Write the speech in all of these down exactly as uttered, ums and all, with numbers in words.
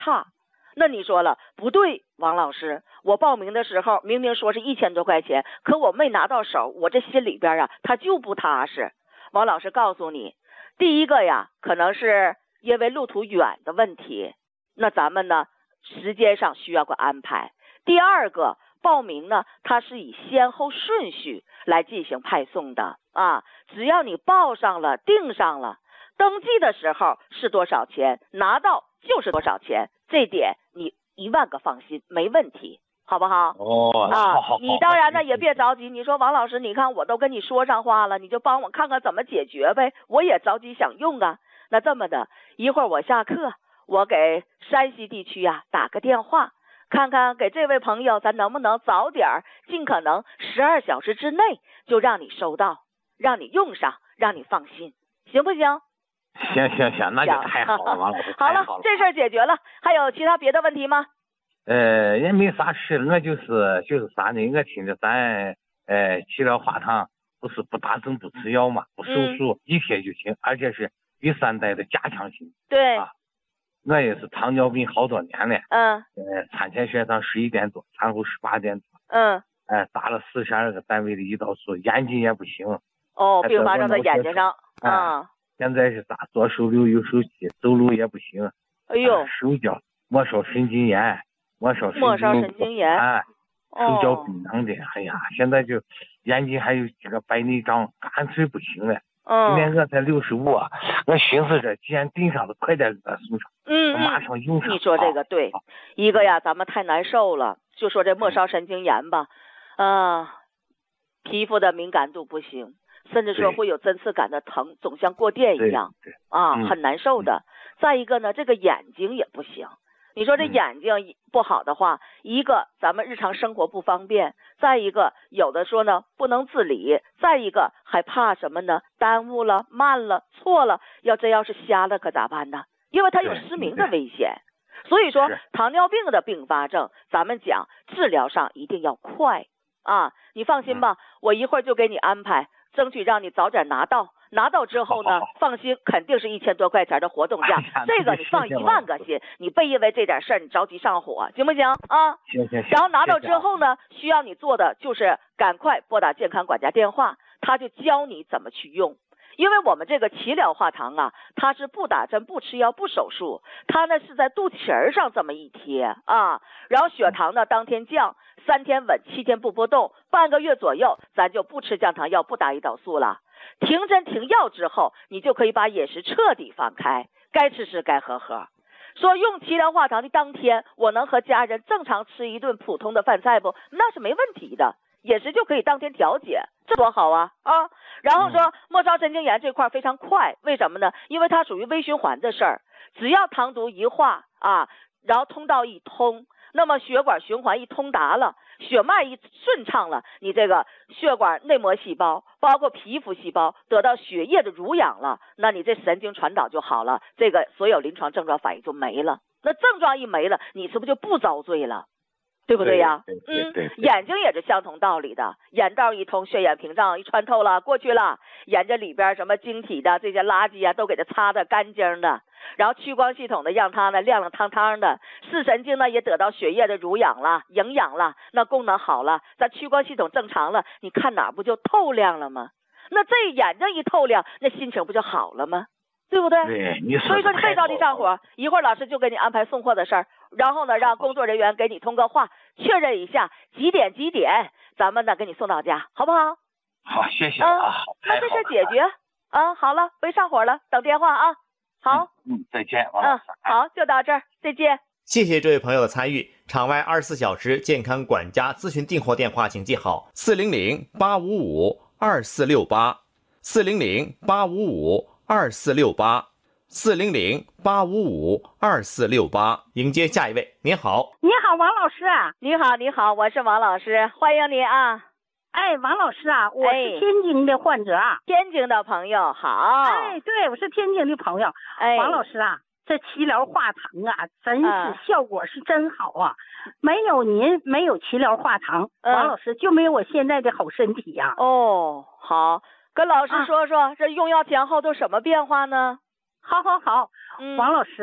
差。那你说了不对，王老师，我报名的时候明明说是一千多块钱，可我没拿到手，我这心里边啊，他就不踏实。王老师告诉你，第一个呀，可能是因为路途远的问题，那咱们呢时间上需要个安排。第二个，报名呢，它是以先后顺序来进行派送的啊，只要你报上了，订上了，登记的时候是多少钱，拿到就是多少钱，这点你一万个放心，没问题，好不好？ 哦， 啊， 好好好， 你当然呢也别着急，你说王老师，你看我都跟你说上话了，你就帮我看看怎么解决呗，我也着急想用啊。那这么的，一会儿我下课，我给山西地区啊打个电话，看看给这位朋友咱能不能早点尽可能十二小时之内就让你收到，让你用上，让你放心，行不行？ 行行行，那就太好了，王老师， 好了， 好了， 这事儿解决了，还有其他别的问题吗？ 呃，也没啥事，我就是就是啥呢？我听着咱呃齐疗化糖不是不打针不吃药嘛，不手术、嗯、一贴就行，而且是第三代的加强型。 对啊，我也是糖尿病好多年了。 嗯。 呃，产前血糖十一点多，产后十八点多。 嗯。 哎、呃，打了四十二个单位的胰岛素，眼睛也不行。 哦，并发症在眼睛上。啊、 嗯。现在是咋？左手瘤有手气，走路也不行。 哎呦。 呃、手脚末梢神经炎。末梢末梢神经炎， 哎，手脚冰冷的，哎呀，现在就眼睛还有几个白内障，干脆不行了。嗯，今年我才六十五，我寻思着，既然订上了，快点给他送上， 嗯， 马上用上。 你说这个对， 啊、 一个呀，咱们太难受了，就说这末梢神经炎吧，啊、呃，皮肤的敏感度不行，甚至说会有针刺感的疼，总像过电一样，啊、嗯，很难受的。再一个呢，这个眼睛也不行。你说这眼睛不好的话、嗯、一个咱们日常生活不方便，再一个有的说呢不能自理，再一个还怕什么呢？耽误了，慢了，错了，要真要是瞎了可咋办呢？因为它有失明的危险。所以说糖尿病的并发症咱们讲治疗上一定要快啊！你放心吧、嗯、我一会儿就给你安排，争取让你早点拿到，拿到之后呢，放心，肯定是一千多块钱的活动价，哎、这个你放一万个心，你别因为这点事儿你着急上火，行不行啊？ 行行行。 然后拿到之后呢，需要你做的就是赶快拨打健康管家电话，他就教你怎么去用。因为我们这个齐疗化糖啊，它是不打针、不吃药、不手术，它呢是在肚脐上这么一贴啊，然后血糖呢当天降，三天稳，七天不波动，半个月左右咱就不吃降糖药，不打胰岛素了。停针停药之后，你就可以把饮食彻底放开，该吃吃该喝喝。说用齐疗化糖的当天，我能和家人正常吃一顿普通的饭菜不？那是没问题的，饮食就可以当天调节，这多好啊啊！然后说末梢神经炎这块非常快，为什么呢？因为它属于微循环的事儿，只要糖毒一化啊，然后通道一通，那么血管循环一通达了，血脉一顺畅了，你这个血管内膜细胞包括皮肤细胞得到血液的濡养了，那你这神经传导就好了，这个所有临床症状反应就没了。那症状一没了，你是不是就不遭罪了？对不对呀？ 对对对对嗯，眼睛也是相同道理的，眼道一通，血眼屏障一穿透了，过去了，眼睛里边什么晶体的这些垃圾啊，都给它擦得干净的，然后屈光系统的让它呢亮亮堂堂的，视神经呢也得到血液的濡养了，营养了，那功能好了，咱屈光系统正常了，你看哪不就透亮了吗？那这眼睛一透亮，那心情不就好了吗？对不对？ 对，你所以说你别着急上火，一会儿老师就给你安排送货的事儿，然后呢让工作人员给你通个话，确认一下几点几点，咱们呢给你送到家，好不好？ 好，谢谢啊。 啊那这事解决啊，好了，别上火了，等电话啊。好， 嗯，嗯再见，王老师。嗯，好，就到这儿，再见。 谢谢这位朋友的参与。场外二十四小时健康管家咨询订货电话，请记好：四零零八五五二四六八，四零零八五五二四六八，四零零八五五二四六八。迎接下一位，您好。 你好，王老师。 你好，你好，我是王老师，欢迎您啊。 哎，王老师啊，我是天津的患者。哎、 天津的朋友好。 哎，对，我是天津的朋友。哎，王老师啊，这齐疗化糖啊，真是、嗯、效果是真好啊！没有您，没有齐疗化糖、嗯，王老师就没有我现在的好身体呀、啊。 哦，好，跟老师说说、啊、这用药前后都什么变化呢？ 好好好、嗯，王老师啊，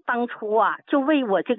当初啊，就为我这个